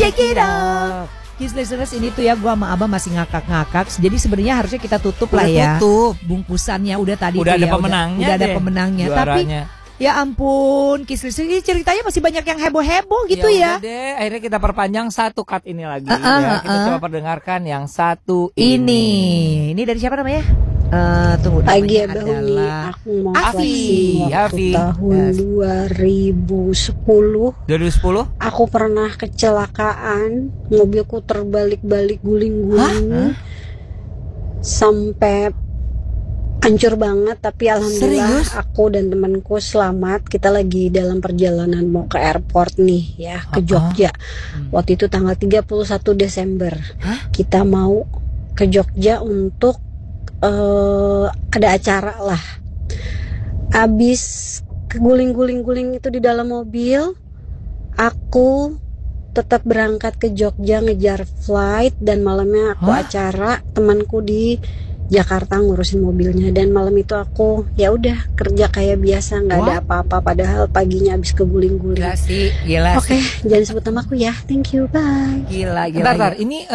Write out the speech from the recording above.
Check it out. Kiss listeners, ini tuh ya gua sama Abah masih ngakak-ngakak. Jadi sebenarnya harusnya kita tutup lah ya. Tutup. Bungkusannya udah tadi Udah tuh ada ya, pemenangnya. Udah ada pemenangnya. Tapi ya ampun, Kiss listeners ini ceritanya masih banyak yang heboh-heboh gitu ya. Udah deh, akhirnya kita perpanjang satu cut ini lagi ya. Kita coba perdengarkan yang satu ini. Ini dari siapa namanya? Tunggu, Pagi namanya adalah aku mau Afi. waktu tahun 2010. 2010? Aku pernah kecelakaan, mobilku terbalik-balik guling-guling sampai hancur banget. Tapi alhamdulillah aku dan temanku selamat. Kita lagi dalam perjalanan mau ke airport nih ya, ke Jogja. Waktu itu tanggal 31 Desember. Kita mau ke Jogja untuk ada acara lah. Abis keguling-guling-guling itu di dalam mobil, aku tetap berangkat ke Jogja ngejar flight, dan malamnya aku acara temanku di Jakarta ngurusin mobilnya. Dan malam itu aku ya udah kerja kayak biasa, nggak ada apa-apa, padahal paginya abis keguling-guling. Gila sih. Oke, jangan sebut nama aku ya. Thank you, bye. Gila. Bentar, ini